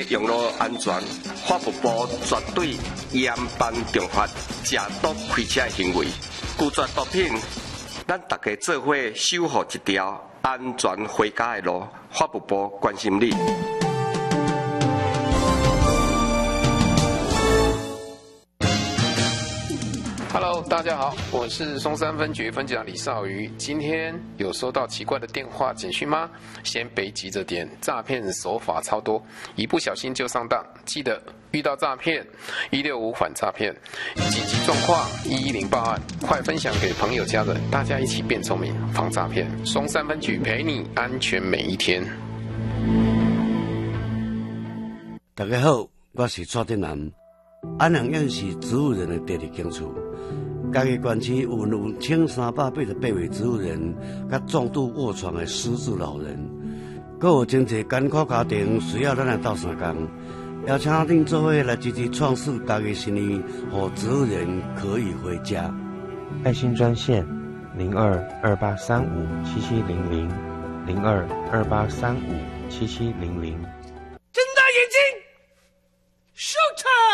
用路安全，法务部绝对严办重罚假毒开车的行为，拒绝毒品，咱大家做伙守护一条安全回家的路。法务部关心你。 Hello， 大家好，我是松山分局分局长李少瑜。今天有收到奇怪的电话简讯吗？先别急着点，诈骗手法超多，一不小心就上当。记得遇到诈骗，165反诈骗，紧急状况110报案，快分享给朋友家人，大家一起变聪明，防诈骗。松山分局陪你安全每一天。 大家好，我是蔡振南。安阳县是植物人的第二警处，家己县区有1388位植物人，甲重度卧床的失智老人，阁有真侪艰苦家庭需要咱来斗相共，邀请恁做伙来积极创设家己生意，让植物人可以回家。 爱心专线0228357700，0228357700。